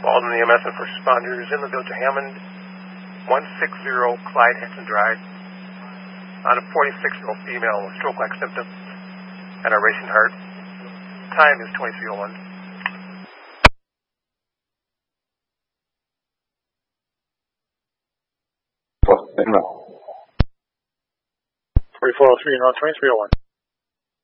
Walden EMS and first responders in the Village of Hammond, 160 Clyde Hinton Drive, on a 46-year-old female with stroke-like symptoms and a racing heart. Time is 23:01. Well, 4403 and 23:01.